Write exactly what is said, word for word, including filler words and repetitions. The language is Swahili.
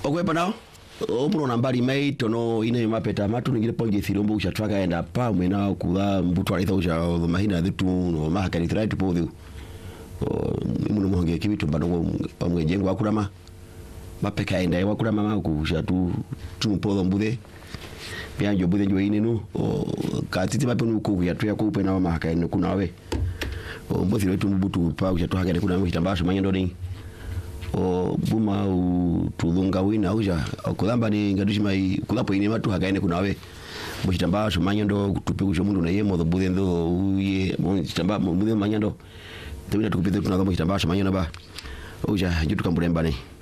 okwepa nao omuno nambali mai tono ine mapeta matu ngire ponje thirombo ucha twaka enda pa mwena kula mbuto alitha ucha mahina dhitu no mahakani thirati podhu muno muhonge kibitu bano pamwejengo akulama mapeka enda wakulama makusha tu tumpodo mbude byanjo bude njo ine no katiti mapenu ku ya tuya ku pena mahakani kuna we mbothi wetu mbutu pa ucha twaka kuna mhitambasho manyendo ni o buma u tulunga wina uja okulamba ni ngadushima kulapo ine matu hakaine kuna we muchitamba shumanyando tupe kusho mundu na yemo the bude ndo uye muchitamba mundu manyando tebina tukupite tunanga muchitamba shumanyando ba uja jitu kambulembane.